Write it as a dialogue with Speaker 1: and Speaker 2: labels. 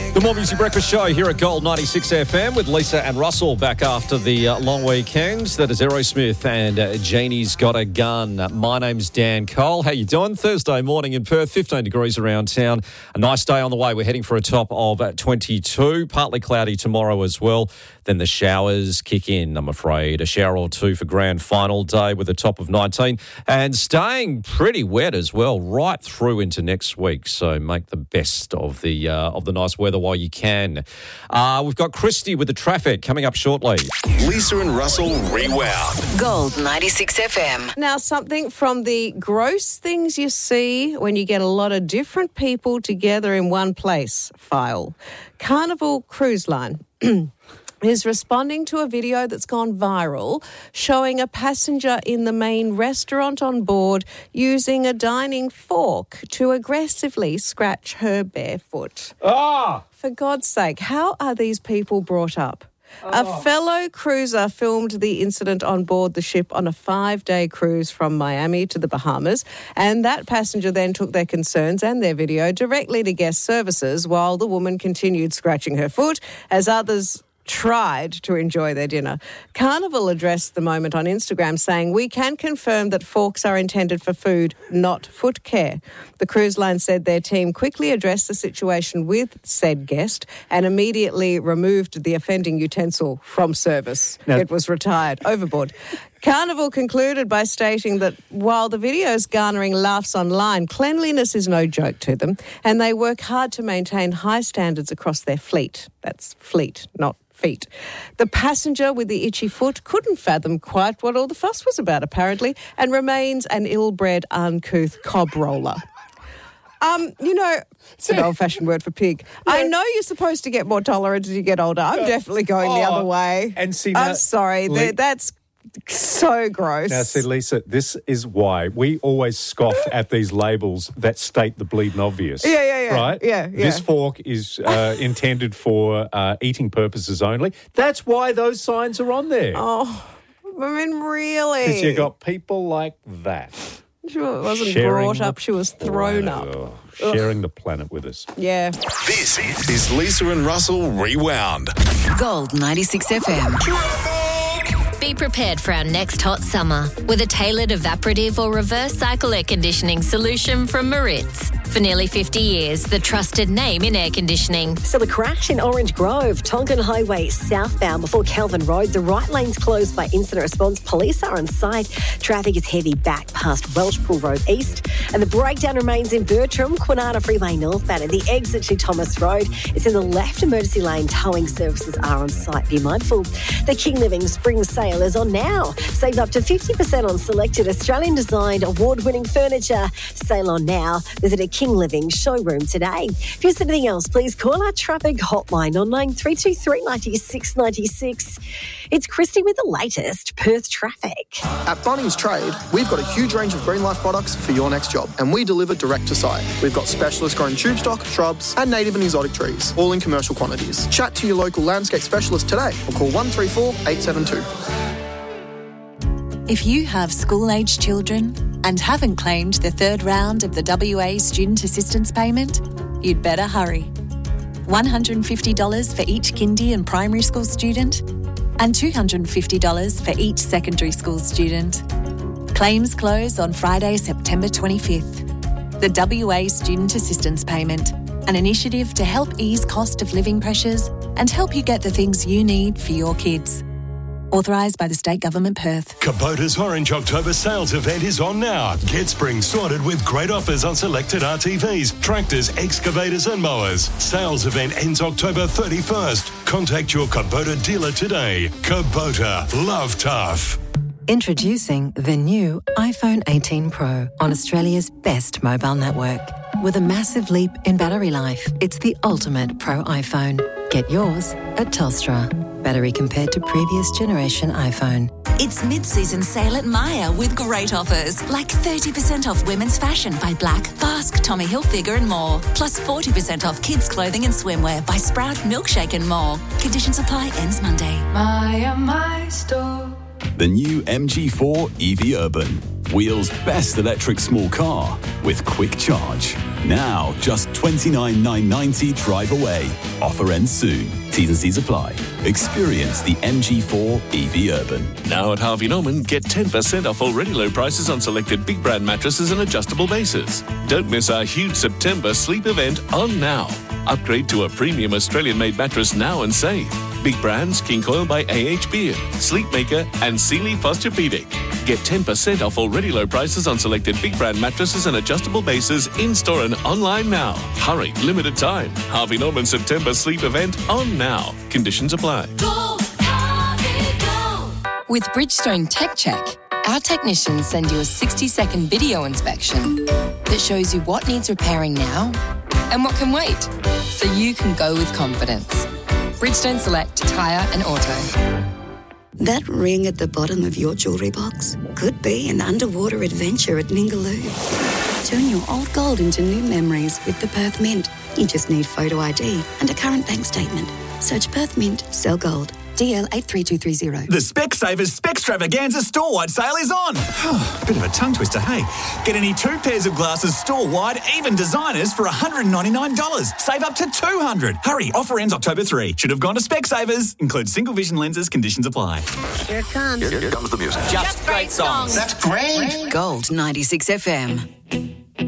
Speaker 1: The More Music Breakfast Show here at Gold 96 FM with Lisa and Russell back after the long weekend. That is Aerosmith and Janie's Got a Gun. My name's Dan Cole. How you doing? Thursday morning in Perth, 15 degrees around town. A nice day on the way. We're heading for a top of 22. Partly cloudy tomorrow as well. Then the showers kick in, I'm afraid. A shower or two for grand final day with a top of 19. And staying pretty wet as well right through into next week. So make the best of the nice weather while you can. We've got Christy with the traffic coming up shortly.
Speaker 2: Lisa and Russell Rewound.
Speaker 3: Gold 96 FM.
Speaker 4: Now, something from the gross things you see when you get a lot of different people together in one place file. Carnival Cruise Line is responding to a video that's gone viral showing a passenger in the main restaurant on board using a dining fork to aggressively scratch her bare foot. For God's sake, how are these people brought up? A fellow cruiser filmed the incident on board the ship on a 5-day cruise from Miami to the Bahamas, and that passenger then took their concerns and their video directly to guest services while the woman continued scratching her foot as others tried to enjoy their dinner. Carnival addressed the moment on Instagram saying, "We can confirm that forks are intended for food, not foot care." The cruise line said their team quickly addressed the situation with said guest and immediately removed the offending utensil from service. It was retired overboard. Carnival concluded by stating that while the video is garnering laughs online, cleanliness is no joke to them, and they work hard to maintain high standards across their fleet. That's fleet, not feet. The passenger with the itchy foot couldn't fathom quite what all the fuss was about, apparently, and remains an ill-bred, uncouth cob roller. It's an old-fashioned word for pig. Yeah. I know you're supposed to get more tolerant as you get older. I'm definitely going the other way.
Speaker 5: And see,
Speaker 4: I'm sorry. That's so gross.
Speaker 5: Now, see, Lisa, this is why we always scoff at these labels that state the bleeding obvious.
Speaker 4: Yeah.
Speaker 5: Right?
Speaker 4: Yeah.
Speaker 5: This fork is intended for eating purposes only. That's why those signs are on there.
Speaker 4: Oh, I mean, really?
Speaker 5: Because you got people like that.
Speaker 4: She wasn't brought up, she was thrown up.
Speaker 5: Sharing the planet with us.
Speaker 4: Yeah.
Speaker 2: This is Lisa and Russell Rewound.
Speaker 3: Gold 96 FM. Be prepared for our next hot summer with a tailored evaporative or reverse cycle air conditioning solution from Maritz. For nearly 50 years, the trusted name in air conditioning.
Speaker 6: So a crash in Orange Grove, Tonkin Highway southbound before Kelvin Road. The right lane's closed by incident response. Police are on site. Traffic is heavy back past Welshpool Road East. And the breakdown remains in Bertram, Kwinana Freeway northbound at the exit to Thomas Road. It's in the left emergency lane. Towing services are on site. Be mindful. The King Living Spring Sale is on now. Save up to 50% on selected Australian-designed award-winning furniture. Sale on now. Visit a King Living showroom today. If there's anything else, please call our traffic hotline on 9323 96 96. It's Christy with the latest Perth traffic.
Speaker 7: At Bunnings Trade, we've got a huge range of Green Life products for your next job, and we deliver direct to site. We've got specialist grown tube stock, shrubs, and native and exotic trees, all in commercial quantities. Chat to your local landscape specialist today or call 134 872.
Speaker 8: If you have school-aged children and haven't claimed the third round of the WA Student Assistance Payment, you'd better hurry. $150 for each kindy and primary school student and $250 for each secondary school student. Claims close on Friday, September 25th. The WA Student Assistance Payment, an initiative to help ease cost of living pressures and help you get the things you need for your kids. Authorised by the State Government, Perth.
Speaker 9: Kubota's Orange October sales event is on now. Get spring sorted with great offers on selected RTVs, tractors, excavators and mowers. Sales event ends October 31st. Contact your Kubota dealer today. Kubota. Love tough.
Speaker 10: Introducing the new iPhone 18 Pro on Australia's best mobile network. With a massive leap in battery life, it's the ultimate Pro iPhone. Get yours at Telstra. Battery compared to previous generation iPhone.
Speaker 11: It's mid-season sale at Myer with great offers, like 30% off women's fashion by Black, Basque, Tommy Hilfiger and more. Plus 40% off kids' clothing and swimwear by Sprout, Milkshake and more. Conditions apply, ends Monday.
Speaker 12: Myer, my store.
Speaker 13: The new MG4 EV Urban. Wheels' best electric small car with quick charge. Now, just $29,990 drive away. Offer ends soon. T's and C's apply. Experience the MG4 EV Urban.
Speaker 14: Now at Harvey Norman, get 10% off already low prices on selected big brand mattresses and adjustable bases. Don't miss our huge September sleep event on now. Upgrade to a premium Australian-made mattress now and save. Big brands, King Coil by AH Beard, Sleepmaker and Sealy Posturepedic. Get 10% off already low prices on selected big brand mattresses and adjustable bases in-store and online now. Hurry, limited time. Harvey Norman September sleep event on now. Conditions apply.
Speaker 15: Go, Harvey, go.
Speaker 16: With Bridgestone Tech Check, our technicians send you a 60-second video inspection that shows you what needs repairing now and what can wait, so you can go with confidence. Bridgestone Select Tyre and Auto.
Speaker 17: That ring at the bottom of your jewellery box could be an underwater adventure at Ningaloo. Turn your old gold into new memories with the Perth Mint. You just need photo ID and a current bank statement. Search Perth Mint, sell gold. DL 83230.
Speaker 18: The Specsavers Spextravaganza store-wide sale is on. Bit of a tongue twister, hey? Get any 2 pairs of glasses store-wide, even designers, for $199. Save up to $200. Hurry, offer ends October 3. Should have gone to Specsavers. Includes single vision lenses, conditions apply.
Speaker 17: Here it comes.
Speaker 18: Here comes the music.
Speaker 17: Just great songs.
Speaker 18: That's great.
Speaker 10: Gold 96 FM.